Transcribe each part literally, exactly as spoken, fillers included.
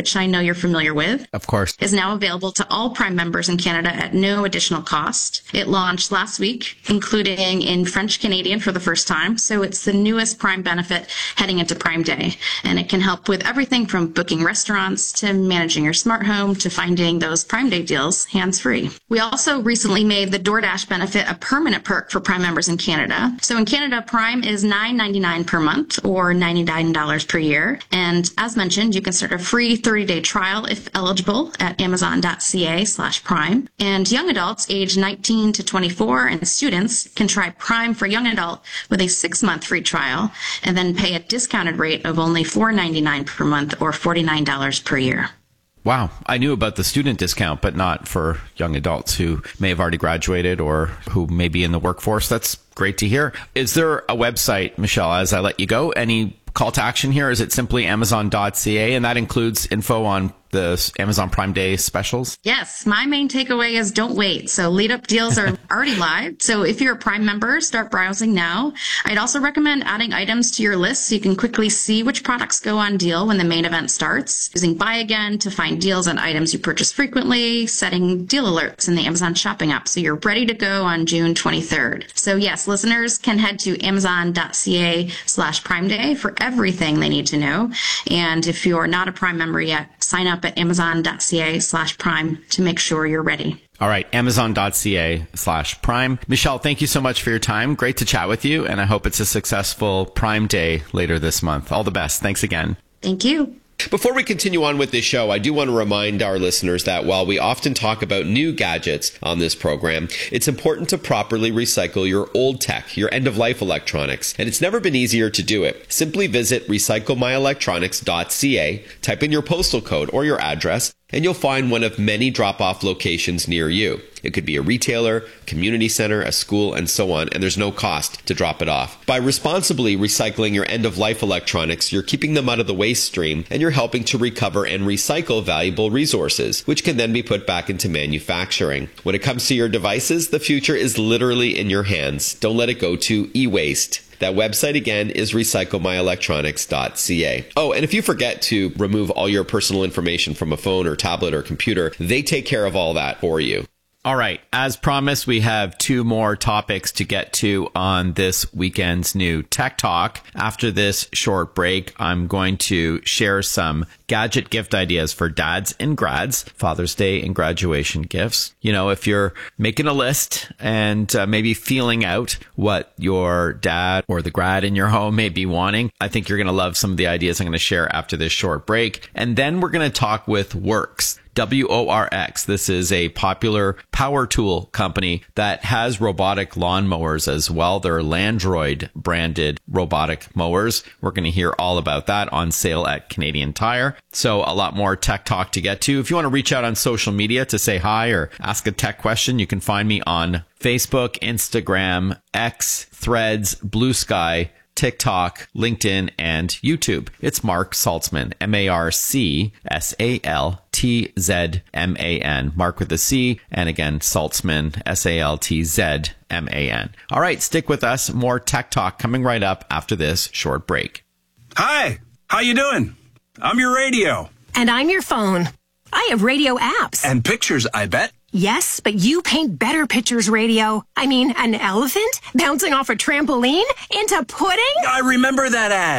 which I know you're familiar with. Of course. Is now available to all Prime members in Canada at no additional cost. It launched last week, including in French Canadian for the first time. So it's the newest Prime benefit heading into Prime Day. And it can help with everything from booking restaurants to managing your smart home to finding those Prime Day deals hands-free. We also recently made the DoorDash benefit a permanent perk for Prime members in Canada. So in Canada, Prime is nine ninety-nine per month or ninety-nine dollars per year. And as mentioned, you can start a free thirty-day trial if eligible at amazon.ca slash prime. And young adults age nineteen to twenty-four and students can try Prime for young adult with a six-month free trial and then pay a discounted rate of only four ninety-nine per month or forty-nine dollars per year. Wow. I knew about the student discount, but not for young adults who may have already graduated or who may be in the workforce. That's great to hear. Is there a website, Michelle, as I let you go? Any call to action here? Is it simply amazon dot c a? And that includes info on the Amazon Prime Day specials? Yes. My main takeaway is don't wait. So lead up deals are already live. So if you're a Prime member, start browsing now. I'd also recommend adding items to your list so you can quickly see which products go on deal when the main event starts. Using Buy Again to find deals on items you purchase frequently, setting deal alerts in the Amazon shopping app so you're ready to go on June twenty-third. So yes, listeners can head to amazon.ca slash Prime Day for everything they need to know. And if you're not a Prime member yet, sign up at amazon.ca slash prime to make sure you're ready. All right, amazon.ca slash prime. Michelle, thank you so much for your time. Great to chat with you, and I hope it's a successful Prime Day later this month. All the best. Thanks again. Thank you. Before we continue on with this show, I do want to remind our listeners that while we often talk about new gadgets on this program, it's important to properly recycle your old tech, your end-of-life electronics, and it's never been easier to do it. Simply visit recycle my electronics dot c a, type in your postal code or your address, and you'll find one of many drop-off locations near you. It could be a retailer, community center, a school, and so on, and there's no cost to drop it off. By responsibly recycling your end-of-life electronics, you're keeping them out of the waste stream, and you're helping to recover and recycle valuable resources, which can then be put back into manufacturing. When it comes to your devices, the future is literally in your hands. Don't let it go to e-waste. That website again is recycle my electronics dot c a. Oh, and if you forget to remove all your personal information from a phone or tablet or computer, they take care of all that for you. All right. As promised, we have two more topics to get to on this weekend's new Tech Talk. After this short break, I'm going to share some gadget gift ideas for dads and grads, Father's Day and graduation gifts. You know, if you're making a list and uh, maybe feeling out what your dad or the grad in your home may be wanting, I think you're going to love some of the ideas I'm going to share after this short break. And then we're going to talk with Worx. W O R X. This is a popular power tool company that has robotic lawnmowers as well. They're Landroid branded robotic mowers. We're going to hear all about that on sale at Canadian Tire. So a lot more tech talk to get to. If you want to reach out on social media to say hi or ask a tech question, you can find me on Facebook, Instagram, X, Threads, Blue Sky, TikTok, LinkedIn, and YouTube. It's Mark Saltzman, M A R C S A L T Z M A N. Mark with a C, and again, Saltzman, S A L T Z M A N. All right, stick with us. More Tech Talk coming right up after this short break. Hi, how you doing? I'm your radio. And I'm your phone. I have radio apps. And pictures, I bet. Yes, but you paint better pictures, radio. I mean, an elephant bouncing off a trampoline into pudding? I remember that ad.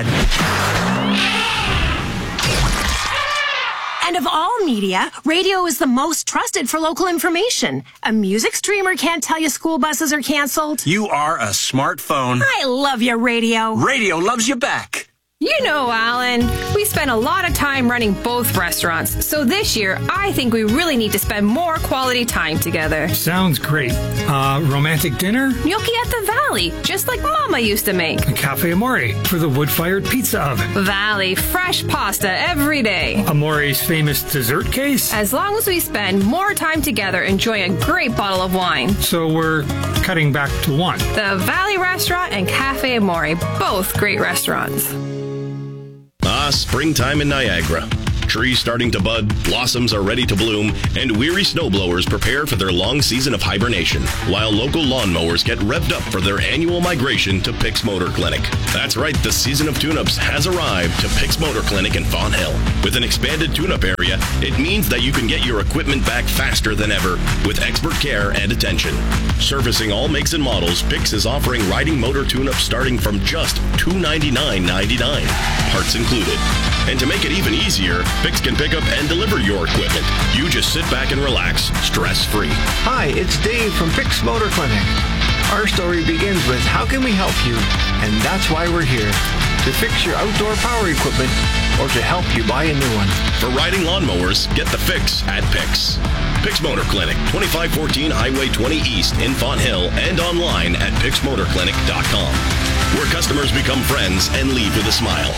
And of all media, radio is the most trusted for local information. A music streamer can't tell you school buses are canceled. You are a smartphone. I love you, radio. Radio loves you back. You know, Alan, we spend a lot of time running both restaurants, so this year I think we really need to spend more quality time together. Sounds great. Uh, romantic dinner? Gnocchi at the Valley, just like Mama used to make. Cafe Amore for the wood-fired pizza oven. Valley, fresh pasta every day. Amore's famous dessert case? As long as we spend more time together enjoying a great bottle of wine. So we're cutting back to one. The Valley Restaurant and Cafe Amore, both great restaurants. Ah, springtime in Niagara. trees starting to bud, blossoms are ready to bloom, and weary snowblowers prepare for their long season of hibernation, while local lawnmowers get revved up for their annual migration to Pick's Motor Clinic. That's right, the season of tune-ups has arrived to Pick's Motor Clinic in Fawn Hill. With an expanded tune-up area, it means that you can get your equipment back faster than ever with expert care and attention. Servicing all makes and models, Pick's is offering riding motor tune-ups starting from just two hundred ninety-nine dollars and ninety-nine cents, parts included. And to make it even easier, Pick's can pick up and deliver your equipment. You just sit back and relax, stress-free. Hi, it's Dave from Pick's Motor Clinic. Our story begins with how can we help you? And that's why we're here. To fix your outdoor power equipment or to help you buy a new one. For riding lawnmowers, get the fix at Pick's. Pick's Motor Clinic, twenty-five fourteen Highway twenty East in Fawn Hill, and online at picks motor clinic dot com, where customers become friends and leave with a smile.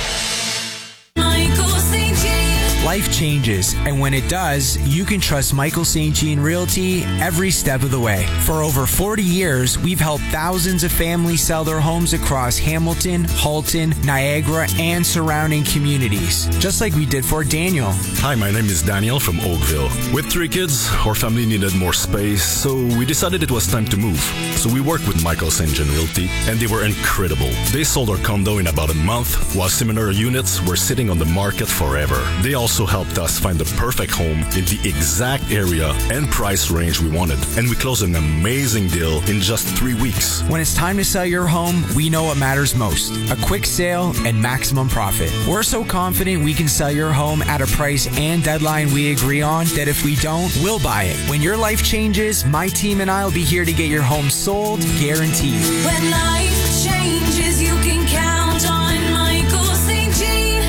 Life changes, and when it does, you can trust Michael Saint Jean Realty every step of the way. For over forty years, we've helped thousands of families sell their homes across Hamilton, Halton, Niagara, and surrounding communities, just like we did for Daniel. Hi, my name is Daniel from Oakville. With three kids, our family needed more space, so we decided it was time to move. So we worked with Michael Saint Jean Realty, and they were incredible. They sold our condo in about a month, while similar units were sitting on the market forever. They also helped us find the perfect home in the exact area and price range we wanted. And we closed an amazing deal in just three weeks. When it's time to sell your home, we know what matters most. A quick sale and maximum profit. We're so confident we can sell your home at a price and deadline we agree on that if we don't, we'll buy it. When your life changes, my team and I will be here to get your home sold, guaranteed. When life changes, you can count on Michael Saint Jean.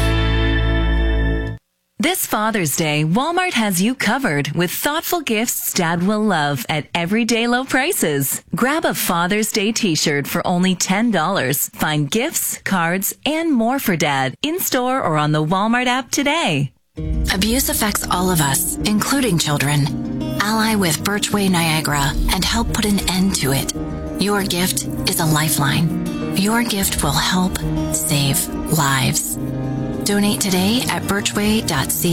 This Father's Day, Walmart has you covered with thoughtful gifts Dad will love at everyday low prices. Grab a Father's Day t-shirt for only ten dollars. Find gifts, cards, and more for Dad in-store or on the Walmart app today. Abuse affects all of us, including children. Ally with Birchway Niagara and help put an end to it. Your gift is a lifeline. Your gift will help save lives. Donate today at birchway dot c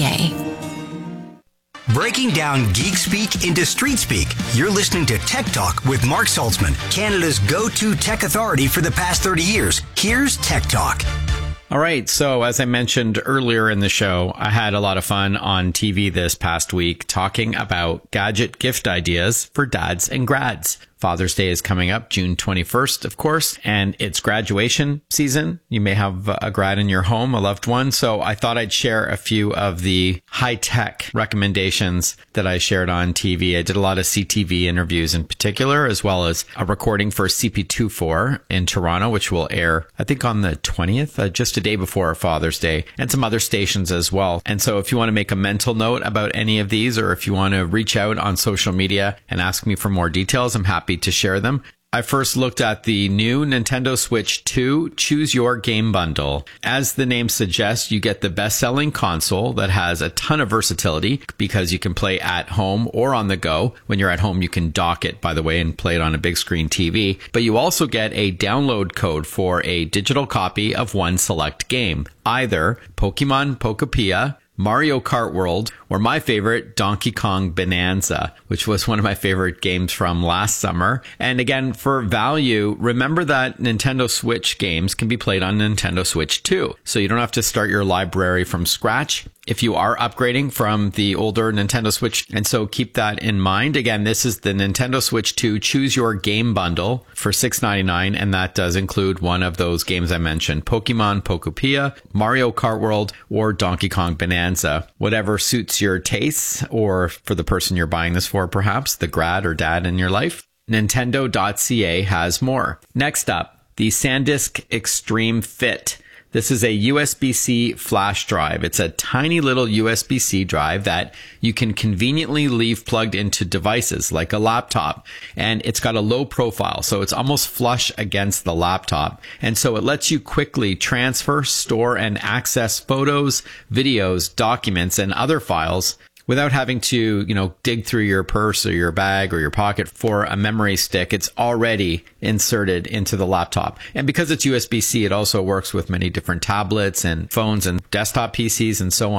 a. Breaking down geek speak into street speak. You're listening to Tech Talk with Mark Saltzman, Canada's go-to tech authority for the past thirty years. Here's Tech Talk. All right. So as I mentioned earlier in the show, I had a lot of fun on T V this past week talking about gadget gift ideas for dads and grads. Father's Day is coming up June twenty-first, of course, and it's graduation season. You may have a grad in your home, a loved one. So I thought I'd share a few of the high-tech recommendations that I shared on T V. I did a lot of C T V interviews in particular, as well as a recording for C P twenty-four in Toronto, which will air, I think, on the twentieth, uh, just a day before Father's Day, and some other stations as well. And so if you want to make a mental note about any of these, or if you want to reach out on social media and ask me for more details, I'm happy to share them. I first looked at the new Nintendo Switch two Choose Your Game Bundle. As the name suggests, you get the best-selling console that has a ton of versatility because you can play at home or on the go. When you're at home, you can dock it, by the way, and play it on a big screen T V. But you also get a download code for a digital copy of one select game, either Pokemon Pokopia, Mario Kart World, or my favorite, Donkey Kong Bonanza, which was one of my favorite games from last summer. And again, for value, remember that Nintendo Switch games can be played on Nintendo Switch two. So you don't have to start your library from scratch if you are upgrading from the older Nintendo Switch. And so keep that in mind. Again, this is the Nintendo Switch two Choose Your Game Bundle for six ninety-nine, and that does include one of those games I mentioned, Pokemon Pokopia, Mario Kart World, or Donkey Kong Bonanza. Whatever suits your tastes, or for the person you're buying this for, perhaps the grad or dad in your life. Nintendo dot c a has more. Next up, the SanDisk Extreme Fit. This is a U S B C flash drive. It's a tiny little U S B C drive that you can conveniently leave plugged into devices like a laptop. And it's got a low profile, so it's almost flush against the laptop. And so it lets you quickly transfer, store, and access photos, videos, documents, and other files without having to, you know, dig through your purse or your bag or your pocket for a memory stick. It's already inserted into the laptop. And because it's U S B C, it also works with many different tablets and phones and desktop P Cs and so on.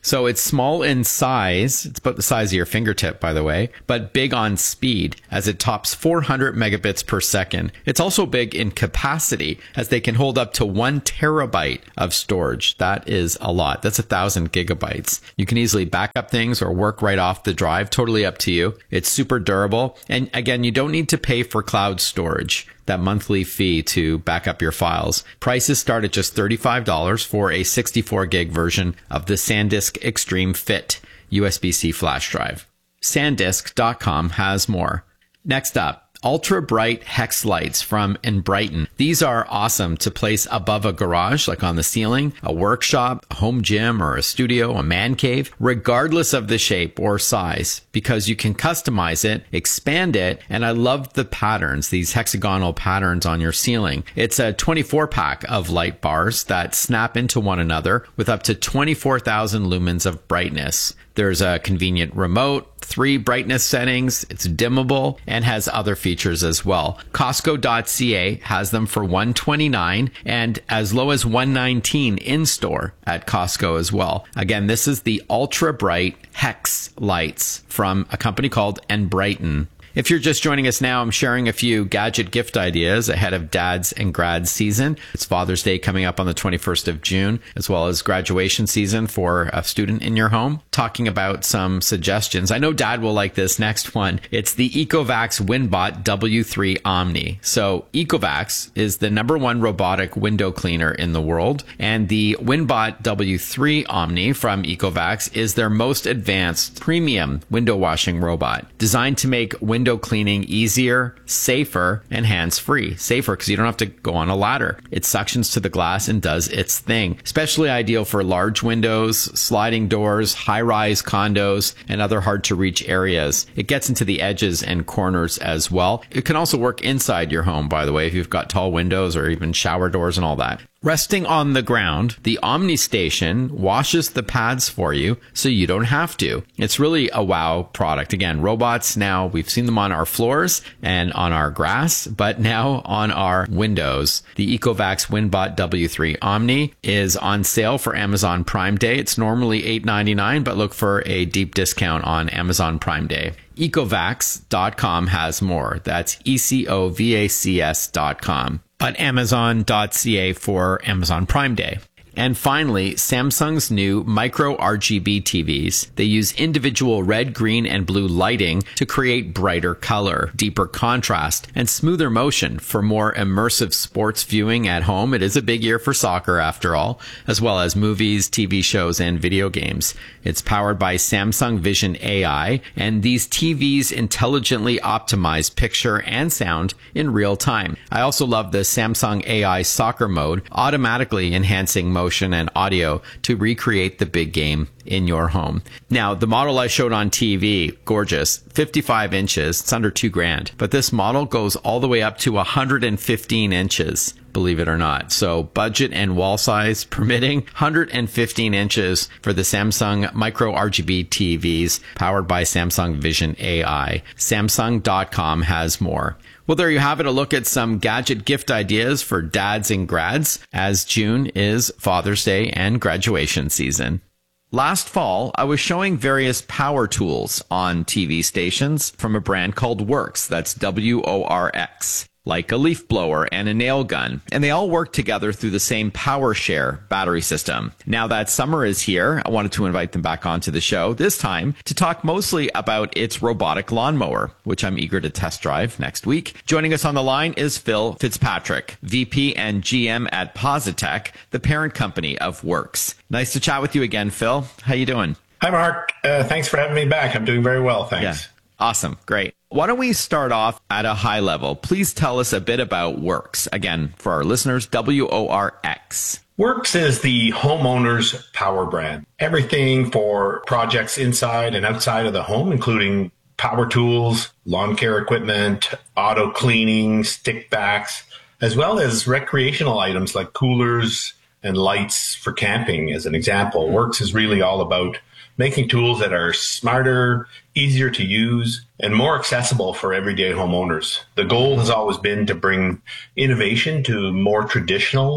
So it's small in size. It's about the size of your fingertip, by the way, but big on speed as it tops four hundred megabits per second. It's also big in capacity as they can hold up to one terabyte of storage. That is a lot. That's a thousand gigabytes. You can easily back up things or work right off the drive. Totally up to you. It's super durable. And again, you don't need to pay for cloud storage, that monthly fee to back up your files. Prices start at just thirty-five dollars for a sixty-four gig version of the SanDisk Extreme Fit U S B C flash drive. SanDisk dot com has more. Next up, ultra bright hex lights from Enbrighten. These are awesome to place above a garage, like on the ceiling, a workshop, a home gym, or a studio, a man cave, regardless of the shape or size, because you can customize it, expand it, and I love the patterns, these hexagonal patterns on your ceiling. It's a twenty-four pack of light bars that snap into one another with up to twenty-four thousand lumens of brightness. There's a convenient remote, three brightness settings, it's dimmable, and has other features as well. Costco dot C A has them for one hundred twenty-nine dollars and as low as one hundred nineteen dollars in store at Costco as well. Again, this is the ultra bright hex lights from a company called Enbrighten. If you're just joining us now, I'm sharing a few gadget gift ideas ahead of Dads and Grads season. It's Father's Day coming up on the twenty-first of June, as well as graduation season for a student in your home. Talking about some suggestions. I know Dad will like this next one. It's the Ecovacs WinBot W three Omni. So Ecovacs is the number one robotic window cleaner in the world, and the WinBot W three Omni from Ecovacs is their most advanced premium window washing robot, designed to make window Window cleaning easier, safer, and hands-free. Safer because you don't have to go on a ladder. It suctions to the glass and does its thing. Especially ideal for large windows, sliding doors, high-rise condos, and other hard-to-reach areas. It gets into the edges and corners as well. It can also work inside your home, by the way, if you've got tall windows or even shower doors and all that. Resting on the ground, the Omni Station washes the pads for you so you don't have to. It's really a wow product. Again, robots now, we've seen them on our floors and on our grass, but now on our windows. The Ecovacs WinBot W three Omni is on sale for Amazon Prime Day. It's normally eight ninety-nine, but look for a deep discount on Amazon Prime Day. Ecovacs dot com has more. That's E C O V A C S dot com. But Amazon dot C A for Amazon Prime Day. And finally, Samsung's new micro R G B T Vs. They use individual red, green, and blue lighting to create brighter color, deeper contrast, and smoother motion for more immersive sports viewing at home. It is a big year for soccer, after all, as well as movies, T V shows, and video games. It's powered by Samsung Vision A I, and these T Vs intelligently optimize picture and sound in real time. I also love the Samsung A I soccer mode, automatically enhancing motion motion and audio to recreate the big game in your home. Now, the model I showed on T V, gorgeous, fifty-five inches, it's under two grand, but this model goes all the way up to one hundred fifteen inches, believe it or not. So budget and wall size permitting, one hundred fifteen inches for the Samsung micro R G B T Vs powered by Samsung Vision A I. Samsung dot com has more. Well, there you have it, a look at some gadget gift ideas for dads and grads, as June is Father's Day and graduation season. Last fall, I was showing various power tools on T V stations from a brand called Worx, that's W O R X, like a leaf blower and a nail gun, and they all work together through the same PowerShare battery system. Now that summer is here, I wanted to invite them back onto the show, this time to talk mostly about its robotic lawnmower, which I'm eager to test drive next week. Joining us on the line is Phil Fitzpatrick, V P and G M at Positech, the parent company of Worx. Nice to chat with you again, Phil. How you doing? Hi, Mark. Uh, thanks for having me back. I'm doing very well, thanks. Yeah. Awesome. Great. Why don't we start off at a high level? Please tell us a bit about Worx. Again, for our listeners, W O R X. Worx is the homeowner's power brand. Everything for projects inside and outside of the home, including power tools, lawn care equipment, auto cleaning, stick backs, as well as recreational items like coolers and lights for camping, as an example. Worx is really all about making tools that are smarter, easier to use, and more accessible for everyday homeowners. The goal has always been to bring innovation to more traditional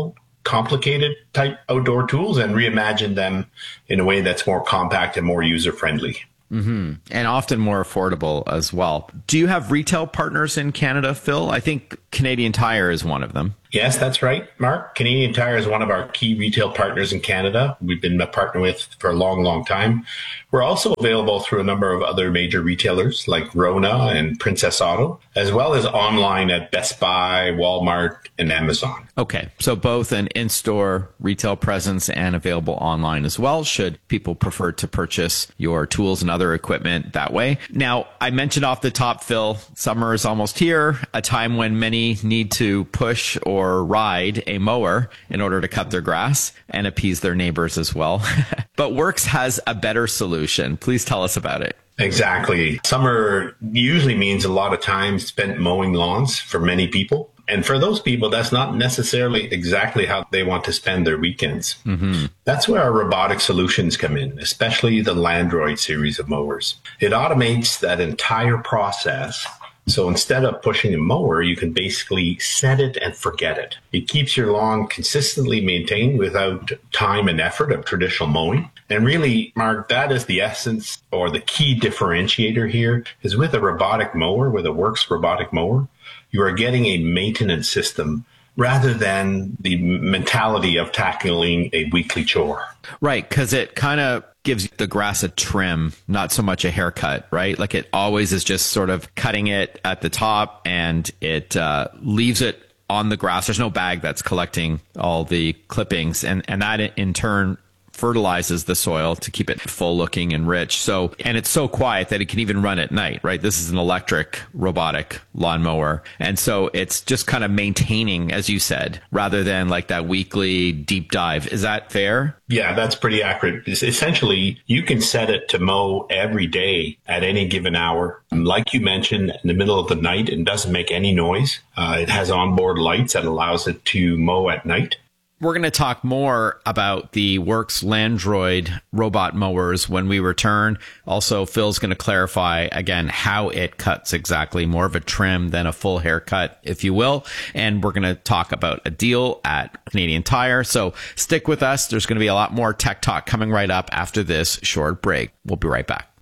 complicated type outdoor tools and reimagine them in a way that's more compact and more user-friendly. Mm-hmm. And often more affordable as well. Do you have retail partners in Canada, Phil? I think Canadian Tire is one of them. Yes, that's right, Mark. Canadian Tire is one of our key retail partners in Canada. We've been a partner with for a long, long time. We're also available through a number of other major retailers like Rona and Princess Auto, as well as online at Best Buy, Walmart, and Amazon. Okay, so both an in-store retail presence and available online as well, should people prefer to purchase your tools and other equipment that way. Now, I mentioned off the top, Phil, summer is almost here, a time when many need to push or ride a mower in order to cut their grass and appease their neighbors as well. But Works has a better solution. Please tell us about it. Exactly. Summer usually means a lot of time spent mowing lawns for many people. And for those people, that's not necessarily exactly how they want to spend their weekends. Mm-hmm. That's where our robotic solutions come in, especially the Landroid series of mowers. It automates that entire process. So instead of pushing a mower, you can basically set it and forget it. It keeps your lawn consistently maintained without time and effort of traditional mowing. And really, Mark, that is the essence or the key differentiator here is with a robotic mower, with a Works robotic mower, you are getting a maintenance system rather than the mentality of tackling a weekly chore. Right, because it kind of gives the grass a trim, not so much a haircut, right? Like it always is just sort of cutting it at the top and it uh, leaves it on the grass. There's no bag that's collecting all the clippings, and, and that in turn fertilizes the soil to keep it full looking and rich. So, and it's so quiet that it can even run at night, right? This is an electric robotic lawnmower. And so it's just kind of maintaining, as you said, rather than like that weekly deep dive. Is that fair? Yeah, that's pretty accurate. It's essentially, you can set it to mow every day at any given hour. Like you mentioned, in the middle of the night, it doesn't make any noise. Uh, it has onboard lights that allows it to mow at night. We're going to talk more about the Works Landroid robot mowers when we return. Also, Phil's going to clarify again how it cuts exactly, more of a trim than a full haircut, if you will. And we're going to talk about a deal at Canadian Tire. So stick with us. There's going to be a lot more tech talk coming right up after this short break. We'll be right back.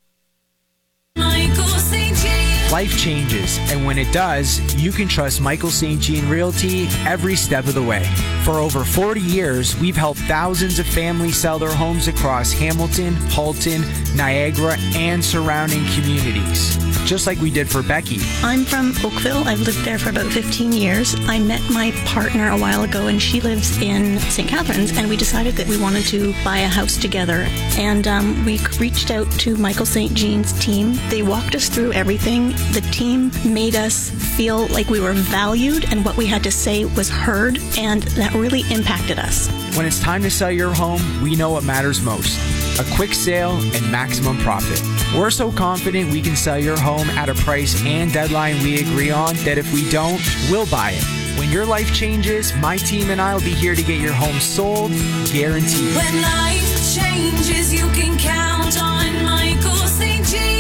Michael Saint Jean. Life changes, and when it does, you can trust Michael Saint Jean Realty every step of the way. For over forty years, we've helped thousands of families sell their homes across Hamilton, Halton, Niagara, and surrounding communities. Just like we did for Becky. I'm from Oakville. I've lived there for about fifteen years. I met my partner a while ago, and she lives in Saint Catharines, and we decided that we wanted to buy a house together. And um, we reached out to Michael Saint Jean's team. They walked us through everything. The team made us feel like we were valued and what we had to say was heard, and that really impacted us. When it's time to sell your home, we know what matters most. A quick sale and maximum profit. We're so confident we can sell your home at a price and deadline we agree on that if we don't, we'll buy it. When your life changes, my team and I will be here to get your home sold, guaranteed. When life changes, you can count on Michael Saint Jean.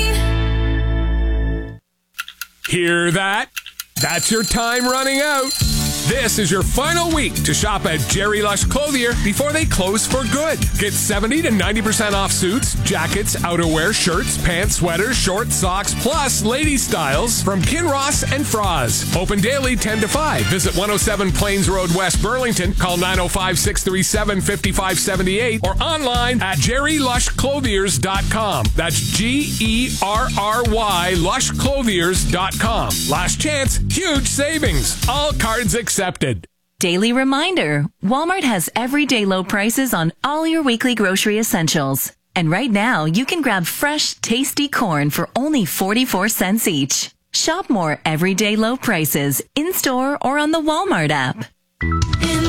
Hear that? That's your time running out. This is your final week to shop at Jerry Lush Clothier before they close for good. Get seventy to ninety percent off suits, jackets, outerwear, shirts, pants, sweaters, shorts, socks, plus lady styles from Kinross and Froz. Open daily ten to five. Visit one oh seven Plains Road, West Burlington. Call nine oh five, six three seven, five five seven eight or online at jerry lush clothiers dot com. That's G E R R Y lush clothiers dot com. Last chance, huge savings. All cards accepted. Accepted. Daily reminder, Walmart has everyday low prices on all your weekly grocery essentials. And right now, you can grab fresh, tasty corn for only forty-four cents each. Shop more everyday low prices in-store or on the Walmart app.